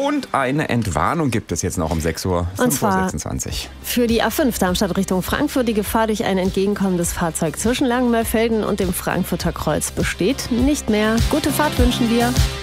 Und eine Entwarnung gibt es jetzt noch um 6 Uhr, Und zwar 5:26 Uhr. für die A5 Darmstadt Richtung Frankfurt. Die Gefahr durch ein entgegenkommendes Fahrzeug zwischen Langenmörfelden und dem Frankfurter Kreuz besteht nicht mehr. Gute Fahrt wünschen wir.